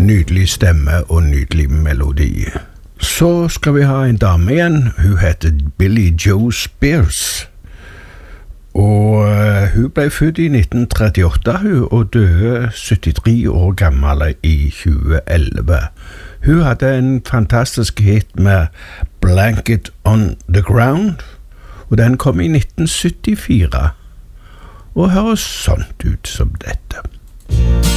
nydelig stemme og nydelig melodi. Så skal vi ha en dame igjen. Hun heter Billie Joe Spears. Og hun ble født i 1938 og døde 73 år gammel i 2011. Hun hadde en fantastisk hit med Blanket on the Ground, og den kom i 1974 og høres sånn ut som dette.